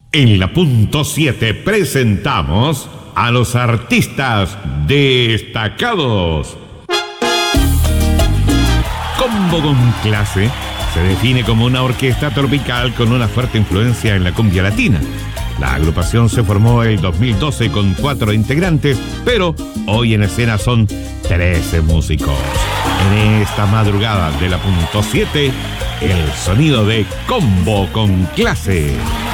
En la punto 7 presentamos a los artistas destacados. Combo con Clase se define como una orquesta tropical con una fuerte influencia en la cumbia latina. La agrupación se formó en el 2012 con 4 integrantes, pero hoy en escena son 13 músicos. En esta madrugada de la punto 7, el sonido de Combo con Clase.